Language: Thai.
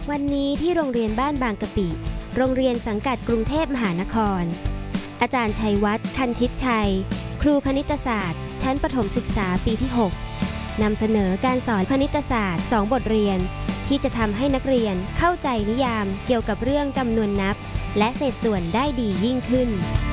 วันนี้ที่โรงเรียนบ้านบางกะปิโรงเรียนสังกัดกรุงเทพมหานครอาจารย์ชัยวัฒน์ คันชิตชัยครูคณิตศาสตร์ชั้นประถมศึกษาปีที่ 6นำเสนอการสอนคณิตศาสตร์2บทเรียนที่จะทำให้นักเรียนเข้าใจนิยามเกี่ยวกับเรื่องจำนวนนับและเศษส่วนได้ดียิ่งขึ้น